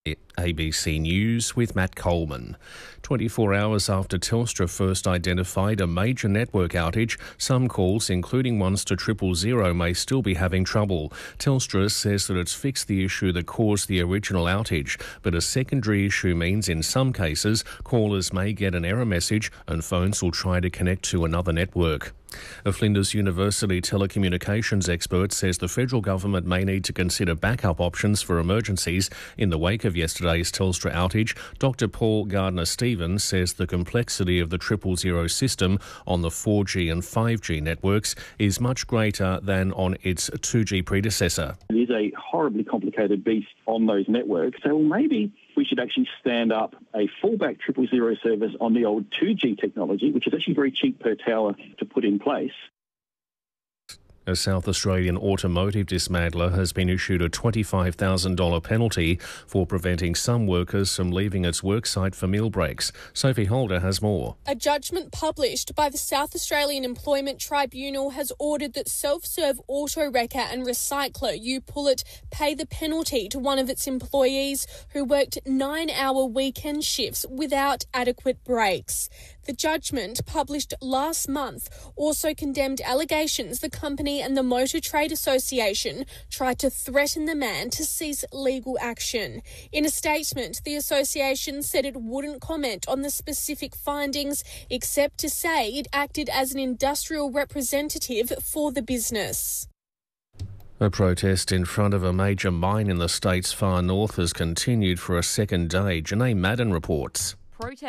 ABC News with Matt Coleman. 24 hours after Telstra first identified a major network outage, some calls, including ones to 000, may still be having trouble. Telstra says that it's fixed the issue that caused the original outage, but a secondary issue means in some cases callers may get an error message and phones will try to connect to another network. A Flinders University telecommunications expert says the federal government may need to consider backup options for emergencies in the wake of yesterday's Telstra outage. Dr Paul Gardner-Stevens says the complexity of the 000 system on the 4G and 5G networks is much greater than on its 2G predecessor. It is a horribly complicated beast on those networks, so maybe we should actually stand up a fallback 000 service on the old 2G technology, which is actually very cheap per tower to put in place. A South Australian automotive dismantler has been issued a $25,000 penalty for preventing some workers from leaving its worksite for meal breaks. Sophie Holder has more. A judgment published by the South Australian Employment Tribunal has ordered that self-serve auto wrecker and recycler U-Pullet pay the penalty to one of its employees who worked 9-hour weekend shifts without adequate breaks. The judgment, published last month, also condemned allegations the company and the Motor Trade Association tried to threaten the man to cease legal action. In a statement, the association said it wouldn't comment on the specific findings, except to say it acted as an industrial representative for the business. A protest in front of a major mine in the state's far north has continued for a second day. Janae Madden reports.